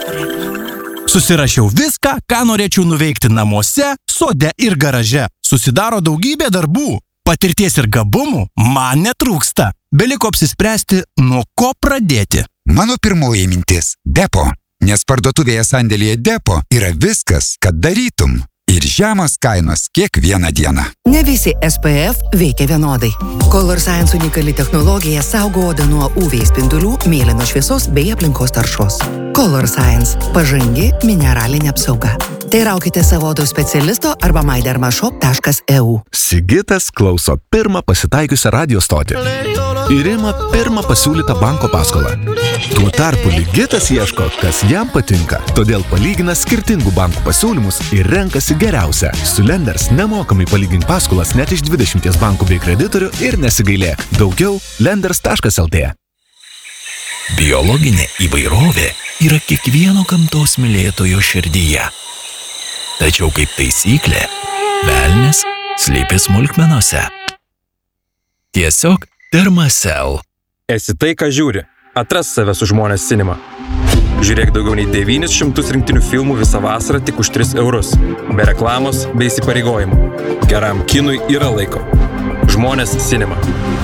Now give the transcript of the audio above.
Susirašiau viską, ką norėčiau nuveikti namuose, sode ir garaže. Susidaro daugybė darbų. Patirties ir gabumų man netrūksta. Beliko apsispręsti, nuo ko pradėti. Mano pirmoji mintis – Depo. Nes parduotuvėje sandėlyje Depo yra viskas, kad darytum. Ir žemos kainos kiekvieną dieną. Ne visi SPF veikia vienodai. Color Science unikali technologija saugo odą nuo UV spindulių, mėlynos šviesos bei aplinkos taršos. Color Science – pažangi mineralinė apsauga. Teiraukite savo odos specialisto arba mydermashop.eu. Sigitas klauso pirmą pasitaikiusią radio stotį. Ir ima pirmą pasiūlytą banko paskolą. Tuo tarpu Ligitas ieško, kas jam patinka. Todėl palygina skirtingų bankų pasiūlymus ir renkasi geriausią. Su Lenders nemokamai palygink paskolas net iš 20 bankų bei kreditorių ir nesigailėk. Daugiau lenders.lt. Biologinė įvairovė yra kiekvieno gamtos mylėtojo širdyje. Tačiau kaip taisyklė, velnias slypi smulkmenose. Tiesiog Dermacell. Esi tai, ką žiūri. Atras save su Žmonės Cinema. Žiūrėk daugiau nei 900 rinktinių filmų visą vasarą tik už 3 eurus. Be reklamos, be įsipareigojimų. Geram kinui yra laiko. Žmonės Cinema.